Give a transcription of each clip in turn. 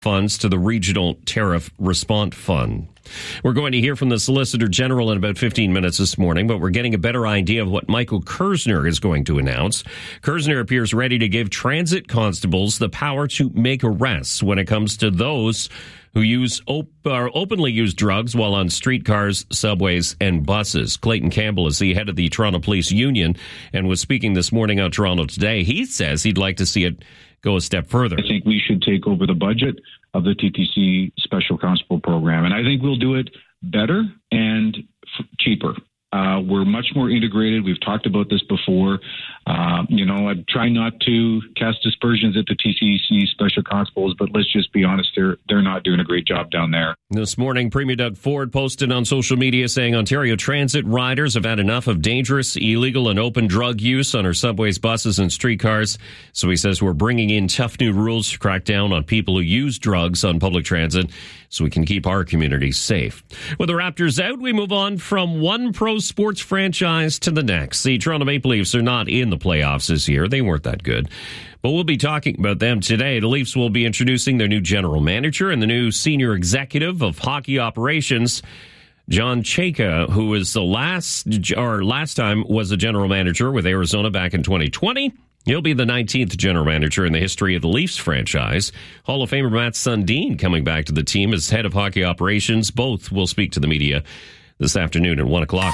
funds to the Regional Tariff Response Fund. We're going to hear from the Solicitor General in about 15 minutes this morning, but we're getting a better idea of what Michael Kerzner is going to announce. Kerzner appears ready to give transit constables the power to make arrests when it comes to those who openly use drugs while on streetcars, subways, and buses. Clayton Campbell is the head of the Toronto Police Union and was speaking this morning on Toronto Today. He says he'd like to see it go a step further. I think we should take over the budget of the TTC Special Constable Program, and I think we'll do it better and cheaper. We're much more integrated. We've talked about this before. I'm trying not to cast aspersions at the TTC Special Constables, but let's just be honest, they're not doing a great job down there. This morning, Premier Doug Ford posted on social media saying Ontario Transit riders have had enough of dangerous, illegal, and open drug use on our subways, buses, and streetcars. So he says we're bringing in tough new rules to crack down on people who use drugs on public transit so we can keep our communities safe. With the Raptors out, we move on from one pro sports franchise to the next. The Toronto Maple Leafs are not in the playoffs this year. They weren't that good. But we'll be talking about them today. The Leafs will be introducing their new general manager and the new senior executive of hockey operations, John Chayka, who was last time was a general manager with Arizona back in 2020. He'll be the 19th general manager in the history of the Leafs franchise. Hall of Famer Matt Sundin coming back to the team as head of hockey operations. Both will speak to the media this afternoon at 1 o'clock.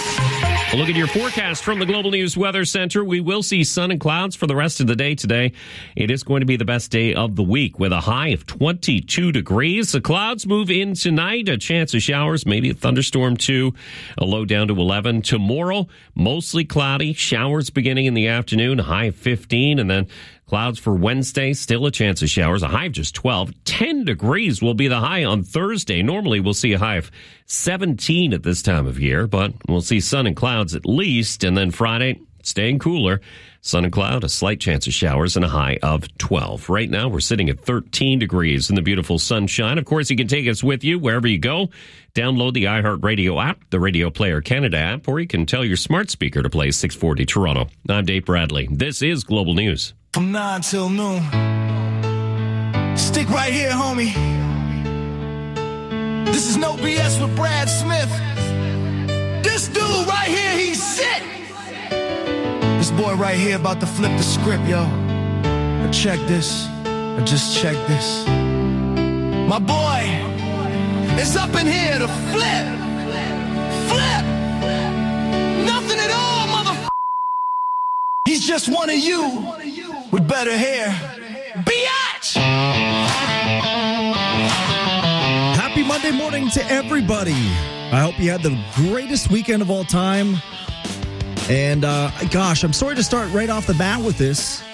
A look at your forecast from the Global News Weather Center. We will see sun and clouds for the rest of the day today. It is going to be the best day of the week with a high of 22 degrees. The clouds move in tonight. A chance of showers, maybe a thunderstorm too. A low down to 11. Tomorrow, mostly cloudy. Showers beginning in the afternoon. A high of 15. And then clouds for Wednesday, still a chance of showers, a high of just 12. 10 degrees will be the high on Thursday. Normally, we'll see a high of 17 at this time of year, but we'll see sun and clouds at least. And then Friday, staying cooler, sun and cloud, a slight chance of showers, and a high of 12. Right now, we're sitting at 13 degrees in the beautiful sunshine. Of course, you can take us with you wherever you go. Download the iHeartRadio app, the Radio Player Canada app, or you can tell your smart speaker to play 640 Toronto. I'm Dave Bradley. This is Global News. From 9 till noon. Stick right here, homie. This is No BS with Brad Smith. This dude right here, he's sick. This boy right here about to flip the script, yo. But check this. Or just check this. My boy is up in here to flip. Flip. Nothing at all, motherfucker. He's just one of you. With better hair. Biatch! Happy Monday morning to everybody. I hope you had the greatest weekend of all time. And, gosh, I'm sorry to start right off the bat with this.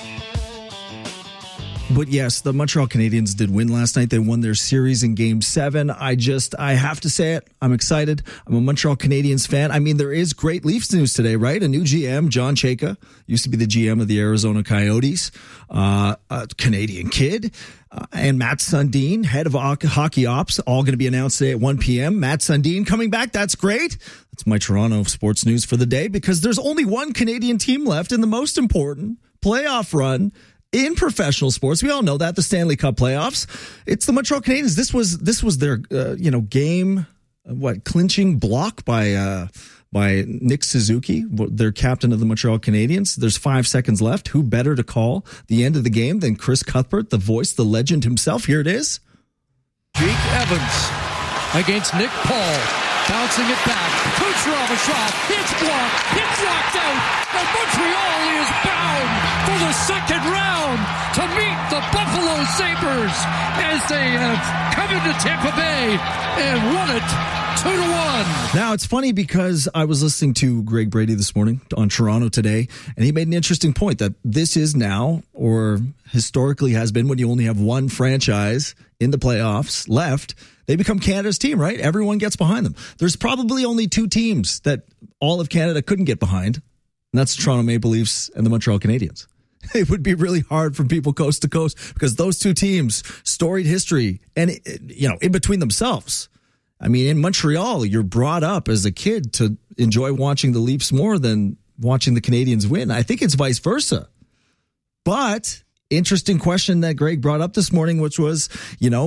But yes, the Montreal Canadiens did win last night. They won their series in Game 7. I have to say it. I'm excited. I'm a Montreal Canadiens fan. I mean, there is great Leafs news today, right? A new GM, John Chayka, used to be the GM of the Arizona Coyotes, a Canadian kid, and Matt Sundin, head of hockey ops, all going to be announced today at 1 p.m. Matt Sundin coming back. That's great. That's my Toronto sports news for the day because there's only one Canadian team left in the most important playoff run in professional sports. We all know that, the Stanley Cup playoffs. It's the Montreal Canadiens. This was their game clinching block by Nick Suzuki, their captain of the Montreal Canadiens. There's 5 seconds left. Who better to call the end of the game than Chris Cuthbert, the voice, the legend himself? Here it is. Jake Evans against Nick Paul, bouncing it back. Kucherov a shot. It's blocked. It's knocked out. And Montreal is bound for the second round to meet the Buffalo Sabres as they have come into Tampa Bay and won it 2-1. Now, it's funny because I was listening to Greg Brady this morning on Toronto Today, and he made an interesting point that this is now, or historically has been, when you only have one franchise in the playoffs left, they become Canada's team, right? Everyone gets behind them. There's probably only 2 teams that all of Canada couldn't get behind, and that's the Toronto Maple Leafs and the Montreal Canadiens. It would be really hard for people coast to coast because those 2 teams, storied history, and in between themselves. I mean, in Montreal, you're brought up as a kid to enjoy watching the Leafs more than watching the Canadiens win. I think it's vice versa. But interesting question that Greg brought up this morning, which was,